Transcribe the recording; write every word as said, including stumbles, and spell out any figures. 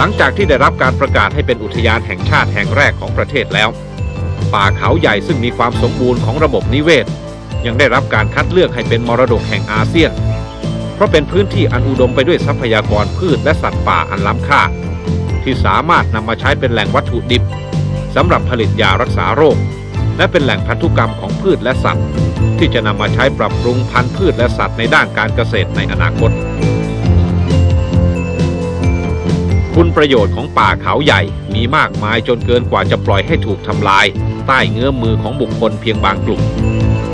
ลังจากที่ได้รับการประกาศให้เป็นอุทยานแห่งชาติแห่งแรกของประเทศแล้วป่าเขาใหญ่ซึ่งมีความสมบูรณ์ของระบบนิเวศยังได้รับการคัดเลือกให้เป็นมรดกแห่งอาเซียนเพราะเป็นพื้นที่อันอุดมไปด้วยทรัพยากรพืชและสัตว์ป่าอันล้ำค่าที่สามารถนำมาใช้เป็นแหล่งวัตถุดิบสำหรับผลิตยารักษาโรคและเป็นแหล่งพันธุกรรมของพืชและสัตว์ที่จะนำมาใช้ปรับปรุงพันธุ์พืชและสัตว์ในด้านการเกษตรในอนาคตคุณประโยชน์ของป่าเขาใหญ่มีมากมายจนเกินกว่าจะปล่อยให้ถูกทำลายใต้เงื้อมือของบุคคลเพียงบางกลุ่ม